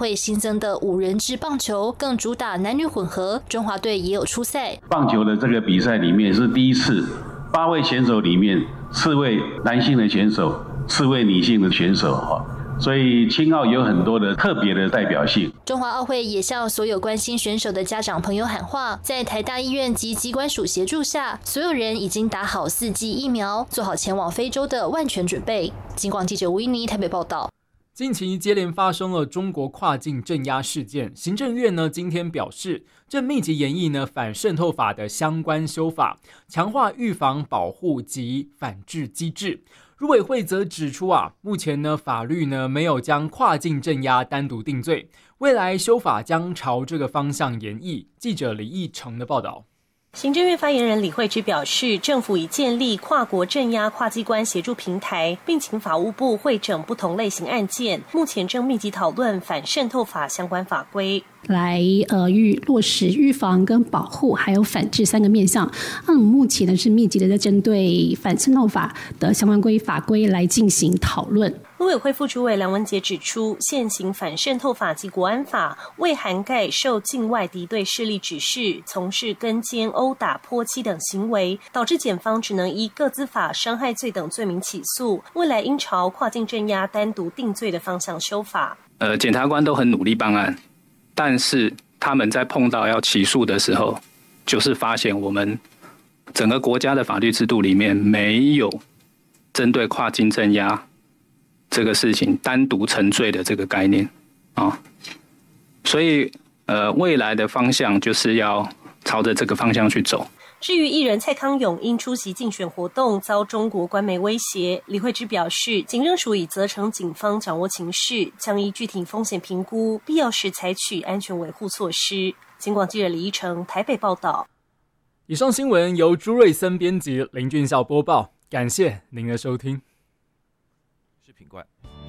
会新增的5人制棒球更主打男女混合，中华队也有出赛。 棒球的这个比赛里面是第一次，8位选手里面4位男性的选手，4位女性的选手哈。所以青奥有很多的特别的代表性。 中华奥会也向所有关心选手的家长朋友喊话，在台大医院及疾管署协助下，所有人已经打好4剂疫苗，做好前往非洲的万全准备。警广记者吴依妮台北报道。 近期接连发生了中国跨境镇压事件，行政院呢今天表示，正密集研议呢反渗透法的相关修法，强化预防、保护及反制机制。入委会则指出目前呢法律呢没有将跨境镇压单独定罪，未来修法将朝这个方向研议。记者李义成的报道。 行政院发言人李慧芝表示，政府已建立跨国镇压跨机关协助平台，并请法务部汇整不同类型案件，目前正密集讨论反渗透法相关法规。 来落实预防跟保护还有反制3个面向。目前呢是密集的在针对反渗透法的相关法规来进行讨论。 陆委会副主委梁文杰指出，现行反渗透法及国安法未涵盖受境外敌对势力指示从事跟监、殴打、泼漆等行为，导致检方只能依个资法伤害罪等罪名起诉，未来应朝跨境镇压单独定罪的方向修法。 检察官都很努力办案，但是他们在碰到要起诉的时候，就是发现我们整个国家的法律制度里面没有针对跨境镇压这个事情单独成罪的这个概念所以未来的方向就是要朝着这个方向去走。 至于艺人蔡康永因出席竞选活动遭中国官媒威胁，李慧芝表示，警政署已责成警方掌握情势，将依具体风险评估，必要时采取安全维护措施。警广记者李依成台北报道。 以上新闻由朱瑞森编辑，林俊孝播报，感谢您的收听。 是品冠。